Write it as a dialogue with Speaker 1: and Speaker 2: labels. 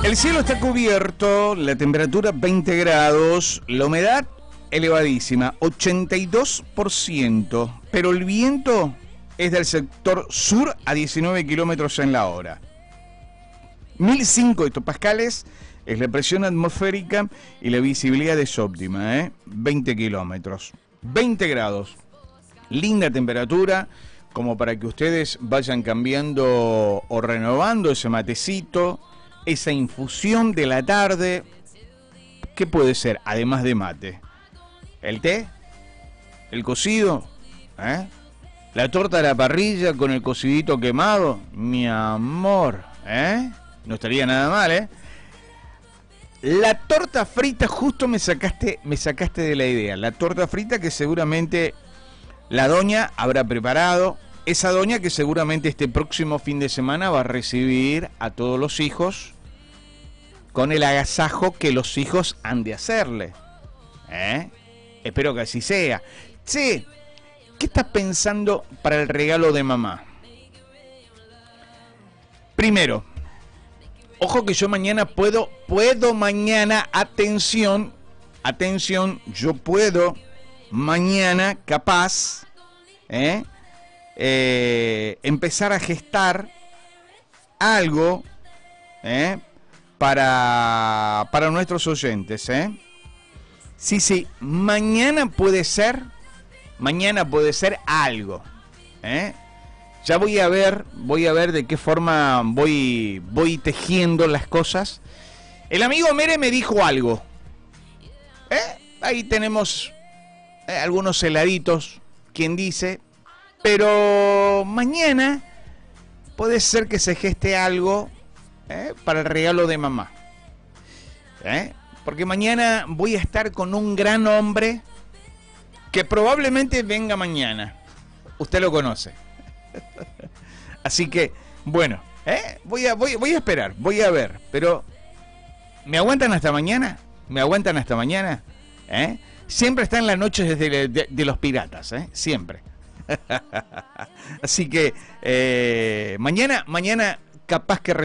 Speaker 1: El cielo está cubierto, la temperatura 20 grados, la humedad elevadísima, 82%, pero el viento es del sector sur a 19 kilómetros en la hora. 1005 hectopascales es la presión atmosférica y la visibilidad es óptima, 20 kilómetros, 20 grados. Linda temperatura, como para que ustedes vayan cambiando o renovando ese matecito, esa infusión de la tarde. ¿Qué puede ser, además de mate? ¿El té? ¿El cocido? ¿La torta a la parrilla con el cocidito quemado? Mi amor, no estaría nada mal, La torta frita, justo me sacaste de la idea. La torta frita que seguramente la doña habrá preparado. Esa doña que seguramente este próximo fin de semana va a recibir a todos los hijos con el agasajo que los hijos han de hacerle. Espero que así sea. Che, ¿qué estás pensando para el regalo de mamá? Primero, ojo que yo mañana puedo mañana, atención, yo puedo mañana, capaz, empezar a gestar algo, para nuestros oyentes, Sí, mañana puede ser algo, Ya voy a ver de qué forma voy tejiendo las cosas. El amigo Mere me dijo algo, ahí tenemos algunos heladitos, quien dice, pero mañana puede ser que se geste algo para el regalo de mamá, porque mañana voy a estar con un gran hombre que probablemente venga mañana. Usted lo conoce. Así que, bueno, voy a esperar, voy a ver, pero ¿me aguantan hasta mañana? Siempre está en las noches de los piratas, siempre. Así que mañana capaz que